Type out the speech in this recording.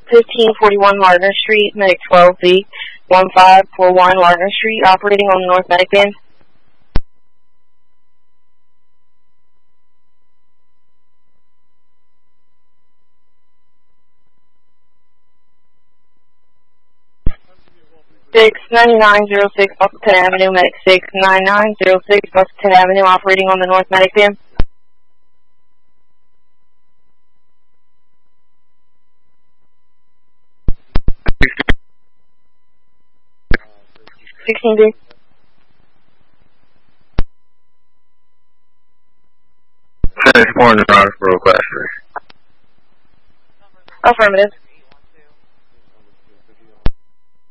1541 Lardner Street, Medic 12B, 1541 Lardner Street, operating on the North Medic Van. 69906 Buffington Avenue, Medic 69906 Buffington Avenue, operating on the North Medic Van. 16B. Finish point on for request. Affirmative.